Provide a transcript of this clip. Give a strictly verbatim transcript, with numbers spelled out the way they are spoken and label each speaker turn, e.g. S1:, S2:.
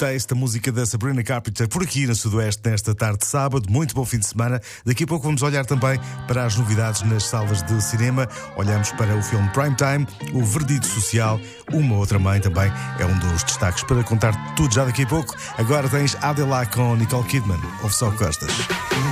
S1: Taste, a música da Sabrina Carpenter, por aqui no Sudoeste, nesta tarde de sábado. Muito bom fim de semana. Daqui a pouco vamos olhar também para as novidades nas salas de cinema. Olhamos para o filme Primetime, o Verdito Social, Uma Outra Mãe também é um dos destaques para contar tudo já daqui a pouco. Agora tens Adela com Nicole Kidman. Ouve só Costas.